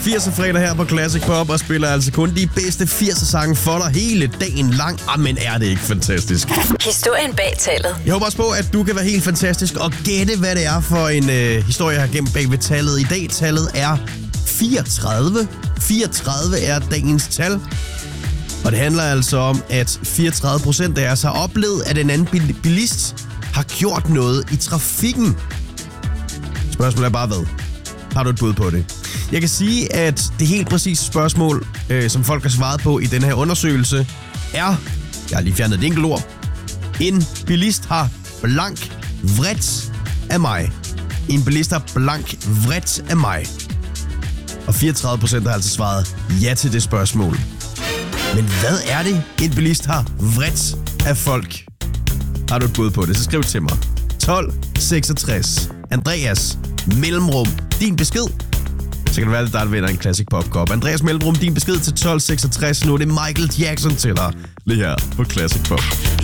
80'er fredag her på Classic Pop og spiller altså kun de bedste 80'er sange for dig hele dagen lang. Men er det ikke fantastisk? Historien bag tallet. Jeg håber også på, at du kan være helt fantastisk og gætte, hvad det er for en historie, jeg har gemt bag ved tallet. I dag tallet er 34. 34 er dagens tal. Og det handler altså om, at 34% af os har oplevet, at en anden bilist har gjort noget i trafikken. Spørgsmålet er bare hvad? Har du et bud på det? Jeg kan sige, at det helt præcise spørgsmål, som folk har svaret på i den her undersøgelse, er... Jeg har lige fjernet et enkelt ord. En bilist har blank vredt af mig. En bilist har blank vredt af mig. Og 34% har altså svaret ja til det spørgsmål. Men hvad er det, en bilist har vredt af folk? Har du et bud på det, så skriv til mig. 1266. Andreas mellemrum din besked. Så kan det være, at der vinder en Classic Pop Cup. Andreas mellemrum din besked til 1266. Nu er det Michael Jackson til dig. Lige her på Classic Pop.